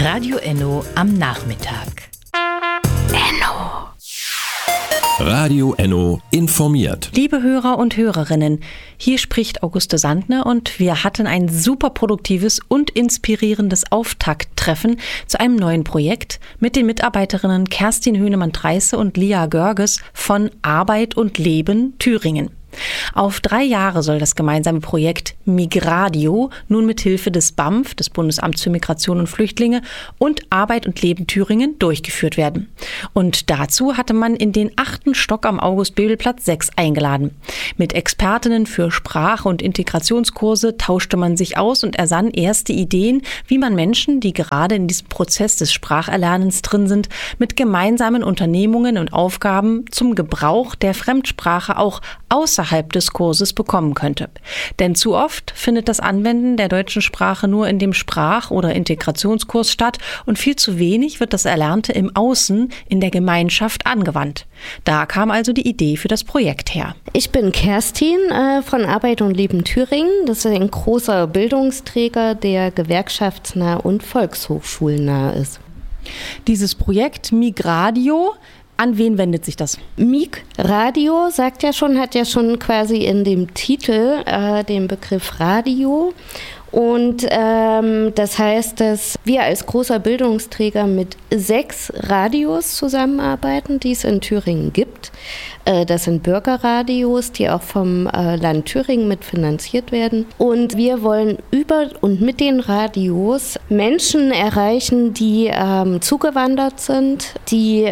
Radio Enno am Nachmittag. Enno. Radio Enno informiert. Liebe Hörer und Hörerinnen, hier spricht Auguste Sandner und wir hatten ein super produktives und inspirierendes Auftakttreffen zu einem neuen Projekt mit den Mitarbeiterinnen Kerstin Höhnemann-Dreisse und Lia Görges von Arbeit und Leben Thüringen. Auf 3 Jahre soll das gemeinsame Projekt Migradio nun mit Hilfe des BAMF, des Bundesamts für Migration und Flüchtlinge, und Arbeit und Leben Thüringen durchgeführt werden. Und dazu hatte man in den 8. Stock am August-Bebel-Platz 6 eingeladen. Mit Expertinnen für Sprach- und Integrationskurse tauschte man sich aus und ersann erste Ideen, wie man Menschen, die gerade in diesem Prozess des Spracherlernens drin sind, mit gemeinsamen Unternehmungen und Aufgaben zum Gebrauch der Fremdsprache auch außerhalb des Kurses bekommen könnte. Denn zu oft findet das Anwenden der deutschen Sprache nur in dem Sprach- oder Integrationskurs statt und viel zu wenig wird das Erlernte im Außen, in der Gemeinschaft angewandt. Da kam also die Idee für das Projekt her. Ich bin Kerstin von Arbeit und Leben Thüringen. Das ist ein großer Bildungsträger, der gewerkschaftsnah und volkshochschulnah ist. Dieses Projekt Migradio, an wen wendet sich das? Migradio hat ja schon quasi in dem Titel den Begriff Radio. Und das heißt, dass wir als großer Bildungsträger mit 6 Radios zusammenarbeiten, die es in Thüringen gibt. Das sind Bürgerradios, die auch vom Land Thüringen mitfinanziert werden. Und wir wollen über und mit den Radios Menschen erreichen, die zugewandert sind, die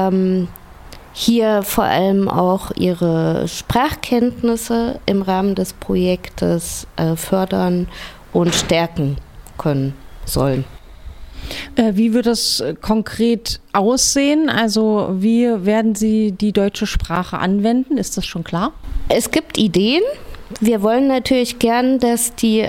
hier vor allem auch ihre Sprachkenntnisse im Rahmen des Projektes fördern und stärken können sollen. Wie wird das konkret aussehen? Also wie werden Sie die deutsche Sprache anwenden? Ist das schon klar? Es gibt Ideen. Wir wollen natürlich gern, dass die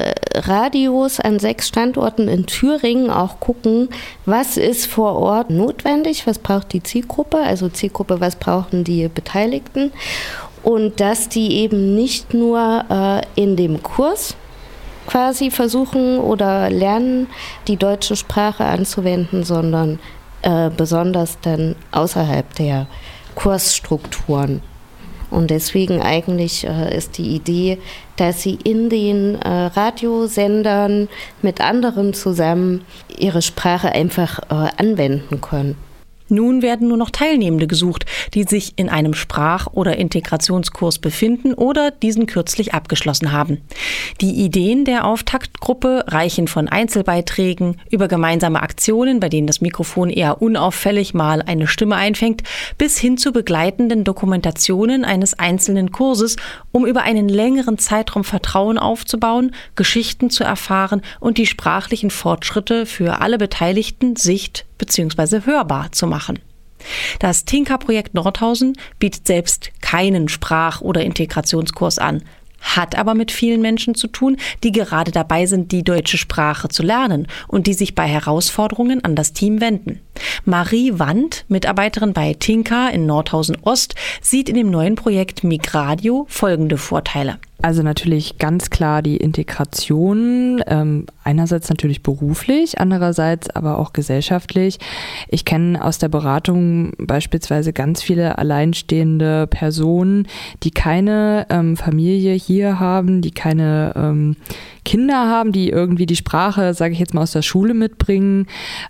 Radios an 6 Standorten in Thüringen auch gucken, was ist vor Ort notwendig, was braucht die Zielgruppe, was brauchen die Beteiligten und dass die eben nicht nur in dem Kurs quasi versuchen oder lernen, die deutsche Sprache anzuwenden, sondern besonders dann außerhalb der Kursstrukturen. Und deswegen eigentlich ist die Idee, dass sie in den Radiosendern mit anderen zusammen ihre Sprache einfach anwenden können. Nun werden nur noch Teilnehmende gesucht, die sich in einem Sprach- oder Integrationskurs befinden oder diesen kürzlich abgeschlossen haben. Die Ideen der Auftaktgruppe reichen von Einzelbeiträgen über gemeinsame Aktionen, bei denen das Mikrofon eher unauffällig mal eine Stimme einfängt, bis hin zu begleitenden Dokumentationen eines einzelnen Kurses, um über einen längeren Zeitraum Vertrauen aufzubauen, Geschichten zu erfahren und die sprachlichen Fortschritte für alle Beteiligten sicht- bzw. hörbar zu machen. Das Tinka-Projekt Nordhausen bietet selbst keinen Sprach- oder Integrationskurs an, hat aber mit vielen Menschen zu tun, die gerade dabei sind, die deutsche Sprache zu lernen und die sich bei Herausforderungen an das Team wenden. Marie Wandt, Mitarbeiterin bei Tinka in Nordhausen Ost, sieht in dem neuen Projekt Migradio folgende Vorteile. Also natürlich ganz klar die Integration, einerseits natürlich beruflich, andererseits aber auch gesellschaftlich. Ich kenne aus der Beratung beispielsweise ganz viele alleinstehende Personen, die keine Familie hier haben, die keine Kinder haben, die irgendwie die Sprache, sage ich jetzt mal, aus der Schule mitbringen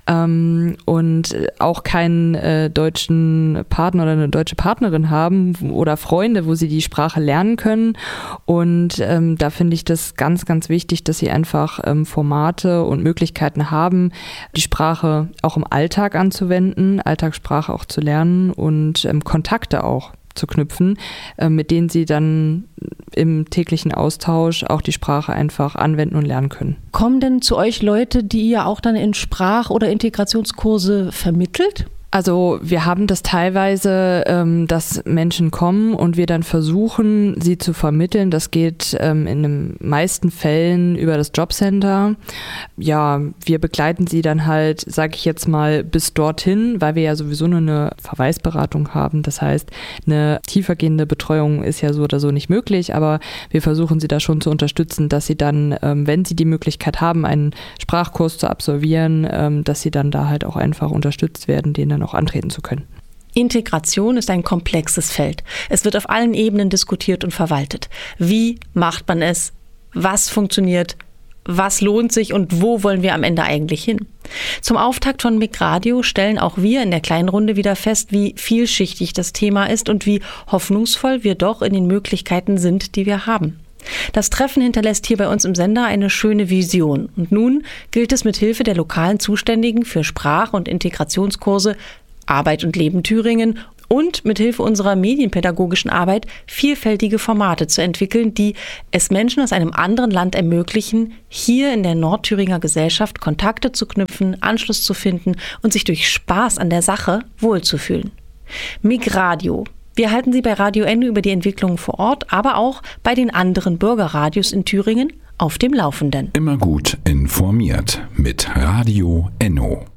und auch keinen deutschen Partner oder eine deutsche Partnerin haben oder Freunde, wo sie die Sprache lernen können. Und da finde ich das ganz, ganz wichtig, dass sie einfach Formate und Möglichkeiten haben, die Sprache auch im Alltag anzuwenden, Alltagssprache auch zu lernen und Kontakte auch zu knüpfen, mit denen sie dann im täglichen Austausch auch die Sprache einfach anwenden und lernen können. Kommen denn zu euch Leute, die ihr auch dann in Sprach- oder Integrationskurse vermittelt? Also wir haben das teilweise, dass Menschen kommen und wir dann versuchen, sie zu vermitteln. Das geht in den meisten Fällen über das Jobcenter. Ja, wir begleiten sie dann halt, sage ich jetzt mal, bis dorthin, weil wir ja sowieso nur eine Verweisberatung haben. Das heißt, eine tiefergehende Betreuung ist ja so oder so nicht möglich, aber wir versuchen sie da schon zu unterstützen, dass sie dann, wenn sie die Möglichkeit haben, einen Sprachkurs zu absolvieren, dass sie dann da halt auch einfach unterstützt werden, den dann auch antreten zu können. Integration ist ein komplexes Feld. Es wird auf allen Ebenen diskutiert und verwaltet. Wie macht man es? Was funktioniert? Was lohnt sich und wo wollen wir am Ende eigentlich hin? Zum Auftakt von MIG-Radio stellen auch wir in der kleinen Runde wieder fest, wie vielschichtig das Thema ist und wie hoffnungsvoll wir doch in den Möglichkeiten sind, die wir haben. Das Treffen hinterlässt hier bei uns im Sender eine schöne Vision. Und nun gilt es mit Hilfe der lokalen Zuständigen für Sprach- und Integrationskurse Arbeit und Leben Thüringen und mit Hilfe unserer medienpädagogischen Arbeit vielfältige Formate zu entwickeln, die es Menschen aus einem anderen Land ermöglichen, hier in der Nordthüringer Gesellschaft Kontakte zu knüpfen, Anschluss zu finden und sich durch Spaß an der Sache wohlzufühlen. MIG-Radio. Wir halten Sie bei Radio Enno über die Entwicklungen vor Ort, aber auch bei den anderen Bürgerradios in Thüringen auf dem Laufenden. Immer gut informiert mit Radio Enno.